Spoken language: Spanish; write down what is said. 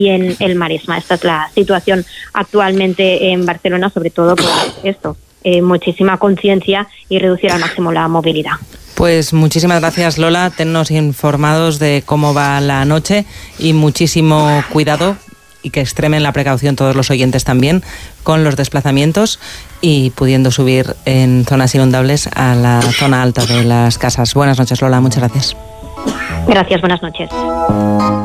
en el Maresma. Esta es la situación actualmente en Barcelona, sobre todo por esto, muchísima conciencia y reducir al máximo la movilidad. Pues muchísimas gracias, Lola. Tennos informados de cómo va la noche y muchísimo cuidado, y que extremen la precaución todos los oyentes también con los desplazamientos y pudiendo subir en zonas inundables a la zona alta de las casas. Buenas noches, Lola. Muchas gracias. Gracias, buenas noches.